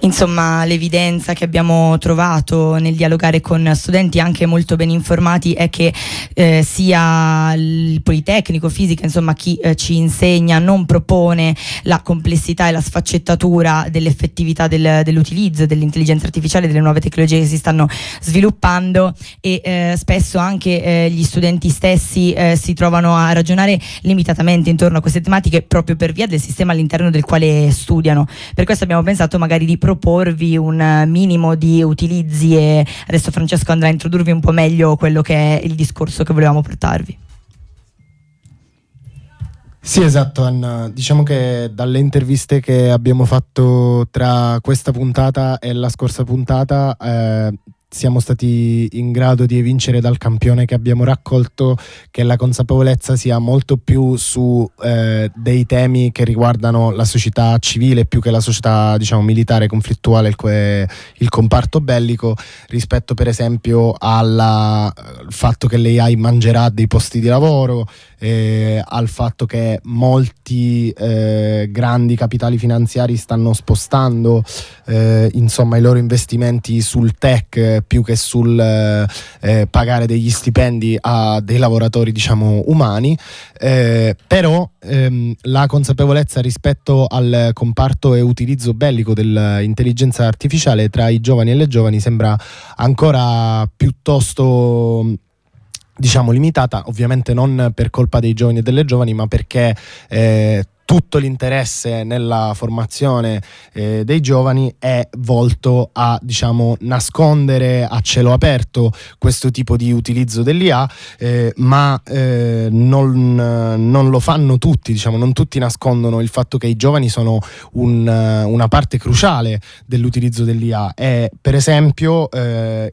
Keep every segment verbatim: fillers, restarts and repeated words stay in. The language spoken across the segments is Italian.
Insomma, l'evidenza che abbiamo trovato nel dialogare con studenti anche molto ben informati è che eh, sia il Politecnico, fisica, insomma chi eh, ci insegna non propone la complessità e la sfaccettatura dell'effettività del, dell'utilizzo dell'intelligenza artificiale, delle nuove tecnologie che si stanno sviluppando, e eh, spesso anche eh, gli studenti stessi eh, si trovano a ragionare limitatamente intorno a queste tematiche proprio per via del sistema all'interno del quale studiano. Per questo abbiamo pensato magari di proporvi un minimo di utilizzi, e adesso Francesco andrà a introdurvi un po' meglio quello che è il discorso che volevamo portarvi. Sì, esatto, Anna. Diciamo che dalle interviste che abbiamo fatto tra questa puntata e la scorsa puntata eh, siamo stati in grado di evincere dal campione che abbiamo raccolto che la consapevolezza sia molto più su eh, dei temi che riguardano la società civile più che la società, diciamo, militare conflittuale, il, que- il comparto bellico, rispetto per esempio alla, al fatto che l'A I mangerà dei posti di lavoro, eh, al fatto che molti eh, grandi capitali finanziari stanno spostando eh, insomma i loro investimenti sul tech più che sul eh, pagare degli stipendi a dei lavoratori, diciamo, umani, eh, però ehm, la consapevolezza rispetto al comparto e utilizzo bellico dell'intelligenza artificiale tra i giovani e le giovani sembra ancora piuttosto, diciamo, limitata, ovviamente non per colpa dei giovani e delle giovani, ma perché eh, tutto l'interesse nella formazione eh, dei giovani è volto a, diciamo, nascondere a cielo aperto questo tipo di utilizzo dell'I A, eh, ma eh, non, non lo fanno tutti, diciamo, non tutti nascondono il fatto che i giovani sono un, una parte cruciale dell'utilizzo dell'I A. E per esempio eh,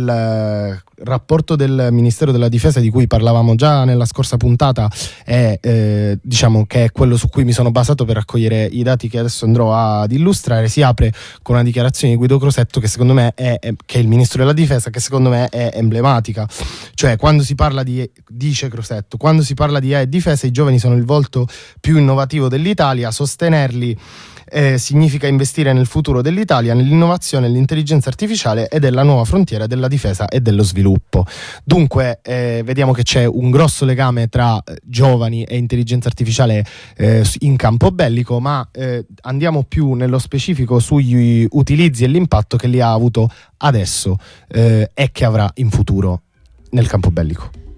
il rapporto del Ministero della Difesa, di cui parlavamo già nella scorsa puntata, è eh, diciamo che è quello su cui mi sono basato per raccogliere i dati che adesso andrò ad illustrare. Si apre con una dichiarazione di Guido Crosetto che secondo me è, è che è il Ministro della Difesa, che secondo me è emblematica. Cioè, quando si parla di, dice Crosetto, quando si parla di A I e difesa, i giovani sono il volto più innovativo dell'Italia, sostenerli Eh, significa investire nel futuro dell'Italia, nell'innovazione, nell'intelligenza artificiale e della nuova frontiera della difesa e dello sviluppo. Dunque eh, vediamo che c'è un grosso legame tra eh, giovani e intelligenza artificiale eh, in campo bellico, ma eh, andiamo più nello specifico sugli utilizzi e l'impatto che li ha avuto adesso eh, e che avrà in futuro nel campo bellico.